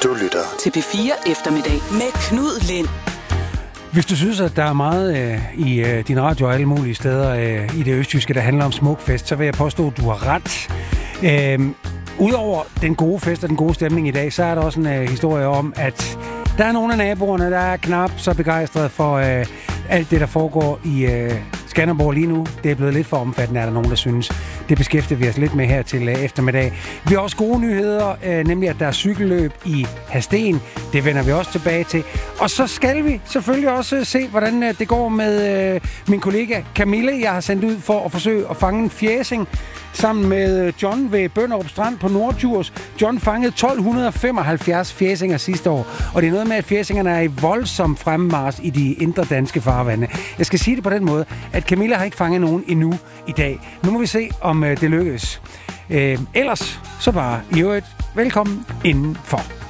Du lytter til P4 Eftermiddag med Knud Lind. Hvis du synes, at der er meget i din radio og alle mulige steder i det østjyske, der handler om smukfest, så vil jeg påstå, at du har ret. Udover den gode fest og den gode stemning i dag, så er der også en historie om, at der er nogle af naboerne, der er knap så begejstrede for alt det, der foregår i Skanderborg lige nu. Det er blevet lidt for omfattende, er der nogen, der synes. Det beskæftiger vi os lidt med her til eftermiddag. Vi har også gode nyheder, nemlig at der er cykelløb i Hadsten. Det vender vi også tilbage til. Og så skal vi selvfølgelig også se, hvordan det går med min kollega Camille. Jeg har sendt ud for at forsøge at fange en fjæsing sammen med John ved Bønderup Strand på Norddjurs. John fangede 1275 fjæsinger sidste år, og det er noget med, at fjæsingerne er i voldsom fremmars i de indre danske farvande. Jeg skal sige det på den måde, at Camilla har ikke fanget nogen endnu i dag. Nu må vi se, om det lykkes. Ellers så bare i øvrigt velkommen indenfor.